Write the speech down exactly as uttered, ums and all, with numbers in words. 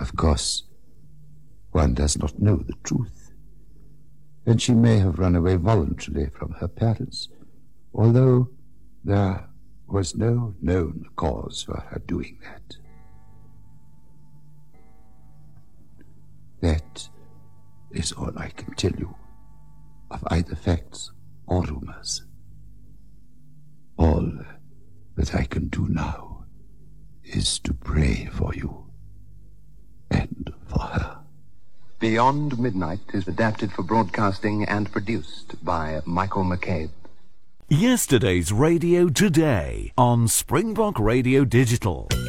Of course, one does not know the truth, and she may have run away voluntarily from her parents, although there was no known cause for her doing that. That is all I can tell you of either facts or rumors. All that I can do now is to pray for you and for her. Beyond Midnight is adapted for broadcasting and produced by Michael McCabe. Yesterday's Radio Today on Springbok Radio Digital.